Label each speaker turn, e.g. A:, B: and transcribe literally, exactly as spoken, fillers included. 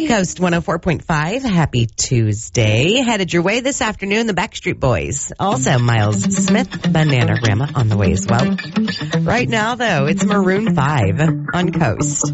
A: Coast one oh four point five. Happy Tuesday. Headed your way this afternoon, the Backstreet Boys. Also, Miles Smith, Bananarama on the way as well. Right now, though, it's Maroon five on Coast.